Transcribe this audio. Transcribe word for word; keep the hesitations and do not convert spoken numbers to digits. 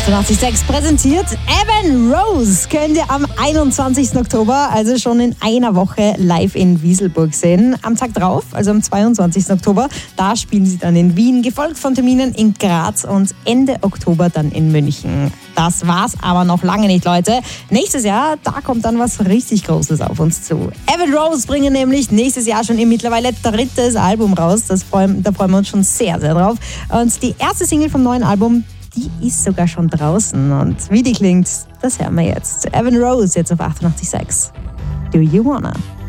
achtundachtzig Komma sechs präsentiert Evan Rose. Könnt ihr am einundzwanzigsten Oktober, also schon in einer Woche, live in Wieselburg sehen. Am Tag drauf, also am zweiundzwanzigsten Oktober, da spielen sie dann in Wien, gefolgt von Terminen in Graz und Ende Oktober dann in München. Das war's aber noch lange nicht, Leute. Nächstes Jahr, da kommt dann was richtig Großes auf uns zu. Evan Rose bringen nämlich nächstes Jahr schon ihr mittlerweile drittes Album raus. Das freuen, da freuen wir uns schon sehr, sehr drauf. Und die erste Single vom neuen Album, die ist sogar schon draußen. Und wie die klingt, das hören wir jetzt. Evan Rose jetzt auf achtundachtzig Komma sechs. Do you wanna?